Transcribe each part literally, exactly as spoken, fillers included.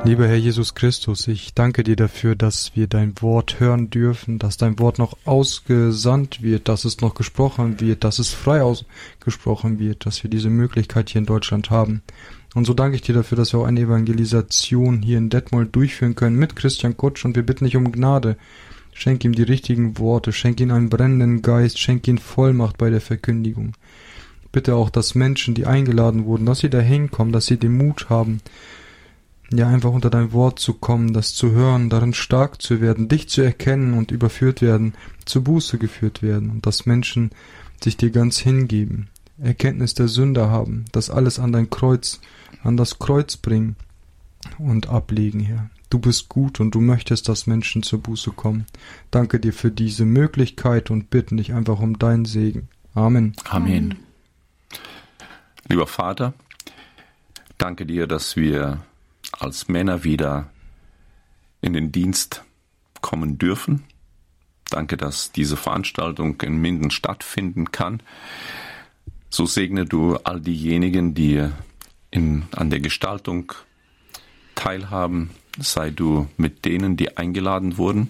Lieber Herr Jesus Christus, ich danke dir dafür, dass wir dein Wort hören dürfen, dass dein Wort noch ausgesandt wird, dass es noch gesprochen wird, dass es frei ausgesprochen wird, dass wir diese Möglichkeit hier in Deutschland haben. Und so danke ich dir dafür, dass wir auch eine Evangelisation hier in Detmold durchführen können mit Christian Kutsch, und wir bitten dich um Gnade. Schenk ihm die richtigen Worte, schenk ihm einen brennenden Geist, schenk ihm Vollmacht bei der Verkündigung. Bitte auch, dass Menschen, die eingeladen wurden, dass sie da hinkommen, dass sie den Mut haben, ja, einfach unter dein Wort zu kommen, das zu hören, darin stark zu werden, dich zu erkennen und überführt werden, zur Buße geführt werden, und dass Menschen sich dir ganz hingeben, Erkenntnis der Sünder haben, das alles an dein Kreuz, an das Kreuz bringen und ablegen, Herr. Du bist gut und du möchtest, dass Menschen zur Buße kommen. Danke dir für diese Möglichkeit und bitten dich einfach um deinen Segen. Amen. Amen. Lieber Vater, danke dir, dass wir als Männer wieder in den Dienst kommen dürfen. Danke, dass diese Veranstaltung in Minden stattfinden kann. So segne du all diejenigen, die in, an der Gestaltung teilhaben. Sei du mit denen, die eingeladen wurden.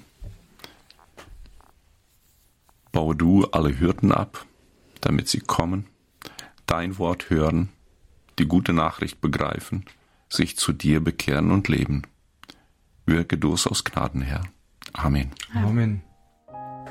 Baue du alle Hürden ab, damit sie kommen, dein Wort hören, die gute Nachricht begreifen, sich zu dir bekehren und leben. Wirke du es aus Gnaden, Herr. Amen. Amen.